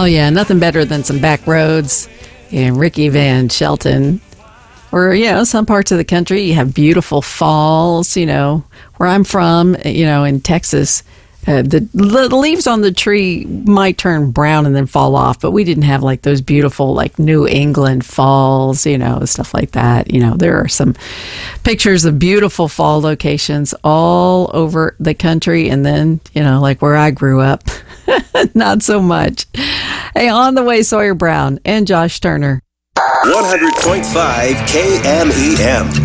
Oh, yeah, nothing better than some back roads and Ricky Van Shelton. Or, some parts of the country, you have beautiful falls, where I'm from, in Texas. The leaves on the tree might turn brown and then fall off, but we didn't have like those beautiful like New England falls, stuff like that. There are some pictures of beautiful fall locations all over the country, and then like where I grew up, not so much. Hey, on the way, Sawyer Brown and Josh Turner. 100.5 KMEM.